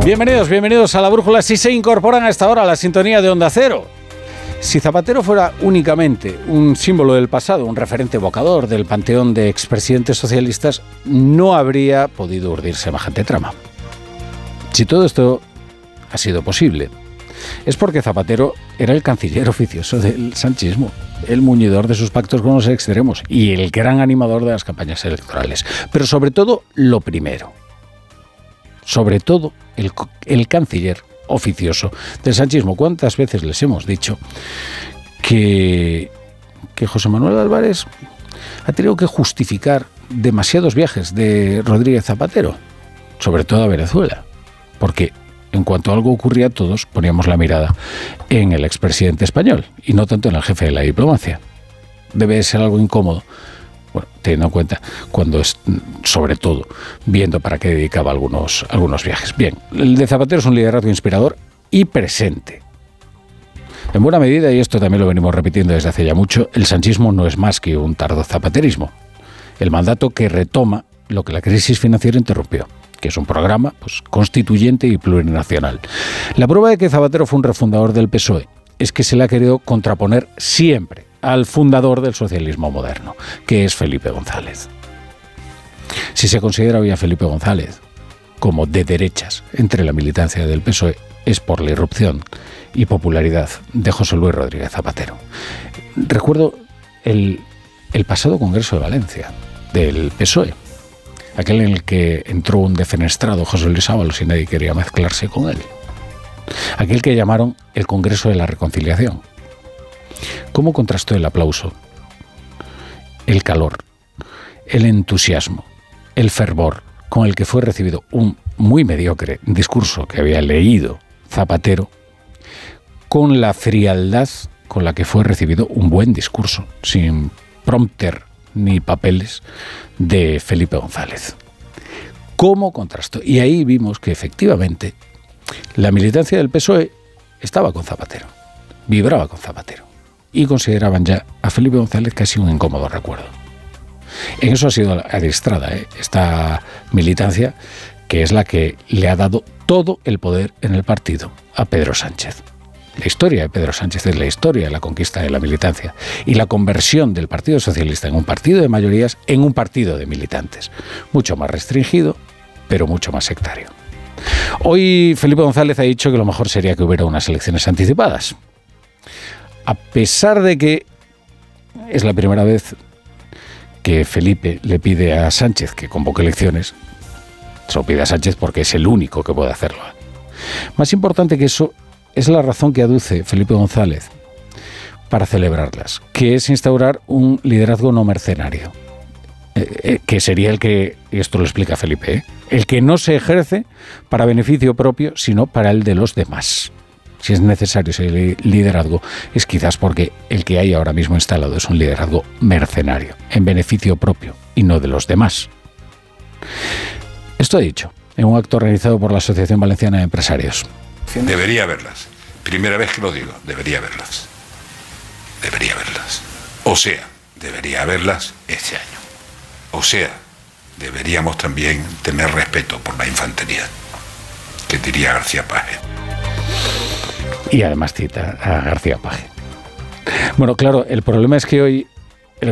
Bienvenidos a La Brújula. Si se incorporan a esta hora a la sintonía de Onda Cero. Si Zapatero fuera únicamente un símbolo del pasado, un referente evocador del panteón de expresidentes socialistas, no habría podido urdir semejante trama. Si todo esto ha sido posible, es porque Zapatero era el canciller oficioso del sanchismo, el muñidor de sus pactos con los extremos y el gran animador de las campañas electorales. Pero sobre todo, lo primero. Sobre todo, el canciller oficioso del sanchismo. ¿Cuántas veces les hemos dicho que José Manuel Álvarez ha tenido que justificar demasiados viajes de Rodríguez Zapatero, sobre todo a Venezuela? Porque en cuanto algo ocurría, todos poníamos la mirada en el expresidente español y no tanto en el jefe de la diplomacia. Debe ser algo incómodo. Bueno, teniendo en cuenta cuando es, sobre todo, viendo para qué dedicaba algunos viajes. Bien, el de Zapatero es un liderazgo inspirador y presente. En buena medida, y esto también lo venimos repitiendo desde hace ya mucho, el sanchismo no es más que un tardo zapaterismo. El mandato que retoma lo que la crisis financiera interrumpió, que es un programa constituyente y plurinacional. La prueba de que Zapatero fue un refundador del PSOE es que se le ha querido contraponer siempre al fundador del socialismo moderno, que es Felipe González. Si se considera hoy a Felipe González como de derechas entre la militancia del PSOE, es por la irrupción y popularidad de José Luis Rodríguez Zapatero. Recuerdo el pasado Congreso de Valencia del PSOE, aquel en el que entró un defenestrado José Luis Ábalos y nadie quería mezclarse con él. Aquel que llamaron el Congreso de la Reconciliación. ¿Cómo contrastó el aplauso, el calor, el entusiasmo, el fervor con el que fue recibido un muy mediocre discurso que había leído Zapatero, con la frialdad con la que fue recibido un buen discurso, sin prompter ni papeles, de Felipe González? ¿Cómo contrastó? Y ahí vimos que efectivamente la militancia del PSOE estaba con Zapatero, vibraba con Zapatero, y consideraban ya a Felipe González casi un incómodo recuerdo. En eso ha sido adiestrada esta militancia, que es la que le ha dado todo el poder en el partido a Pedro Sánchez. La historia de Pedro Sánchez es la historia de la conquista de la militancia y la conversión del Partido Socialista en un partido de mayorías en un partido de militantes, mucho más restringido, pero mucho más sectario. Hoy Felipe González ha dicho que lo mejor sería que hubiera unas elecciones anticipadas. A pesar de que es la primera vez que Felipe le pide a Sánchez que convoque elecciones, se lo pide a Sánchez porque es el único que puede hacerlo. Más importante que eso es la razón que aduce Felipe González para celebrarlas, que es instaurar un liderazgo no mercenario, que sería el que, y esto lo explica Felipe, el que no se ejerce para beneficio propio, sino para el de los demás. Si es necesario ese liderazgo, es quizás porque el que hay ahora mismo instalado es un liderazgo mercenario, en beneficio propio y no de los demás. Esto he dicho en un acto organizado por la Asociación Valenciana de Empresarios. Debería verlas. Primera vez que lo digo, debería verlas. Debería verlas. O sea, debería verlas este año. O sea, deberíamos también tener respeto por la infantería, que diría García Paje. Y además cita a García Paje. Bueno, claro, el problema es que hoy